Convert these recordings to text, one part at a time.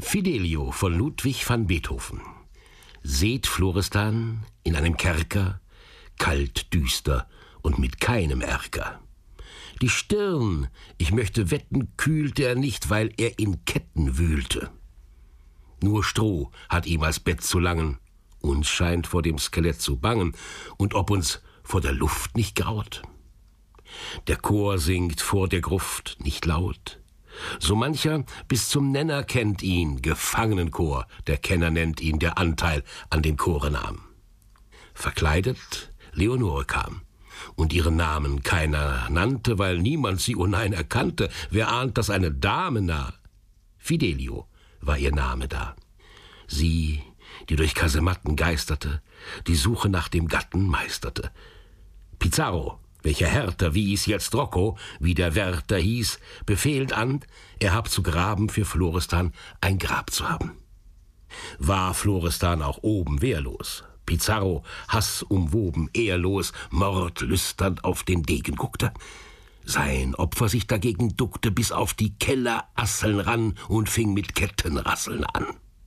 Fidelio von Ludwig van Beethoven. Seht Florestan in einem Kerker, kalt, düster und mit keinem Erker. Die Stirn, ich möchte wetten, kühlte er nicht, weil er in Ketten wühlte. Nur Stroh hat ihm als Bett zu langen, uns scheint vor dem Skelett zu bangen, und ob uns vor der Luft nicht graut. Der Chor singt vor der Gruft nicht laut, so mancher bis zum Nenner kennt ihn, Gefangenenchor, der Kenner nennt ihn, der Anteil an dem Chore nahm. Verkleidet Leonore kam, und ihren Namen keiner nannte, weil niemand sie, oh nein, erkannte. Wer ahnt, dass eine Dame nah? Fidelio war ihr Name da. Sie, die durch Kasematten geisterte, die Suche nach dem Gatten meisterte. Pizarro, welcher härter wies, jetzt Rocco, wie der Wärter hieß, befehlt an, er hab zu graben für Florestan ein Grab zu haben. War Florestan auch oben wehrlos, Pizarro, Hass umwoben, ehrlos, mordlüsternd auf den Degen guckte. Sein Opfer sich dagegen duckte bis auf die Kellerasseln ran und fing mit Kettenrasseln an.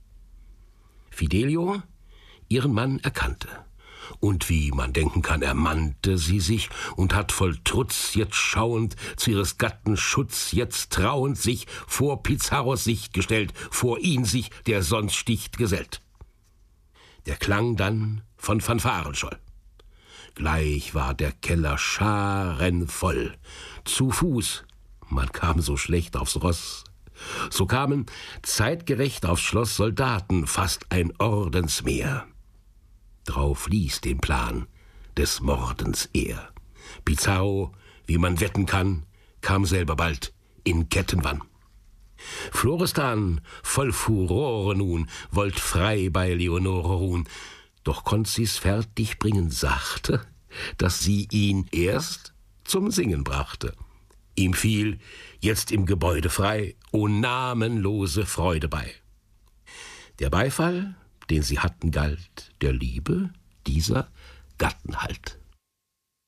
Fidelio ihren Mann erkannte, und wie man denken kann, ermannte sie sich und hat voll Trutz jetzt schauend zu ihres Gatten Schutz jetzt trauend sich vor Pizarros Sicht gestellt, vor ihn sich, der sonst sticht, gesellt. Der Klang dann von Fanfaren scholl. Gleich war der Keller scharenvoll. Zu Fuß, man kam so schlecht aufs Ross. So kamen zeitgerecht aufs Schloss Soldaten, fast ein Ordensmeer. Drauf ließ den Plan des Mordens er. Pizarro, wie man wetten kann, kam selber bald in Kettenbann. Florestan, voll Furore nun, wollt frei bei Leonore ruhen, doch konnt sie's fertig bringen sachte, dass sie ihn erst zum Singen brachte. Ihm fiel jetzt im Gebäude frei, o namenlose Freude bei. Der Beifall, den sie hatten, galt der Liebe dieser Gattenhalt.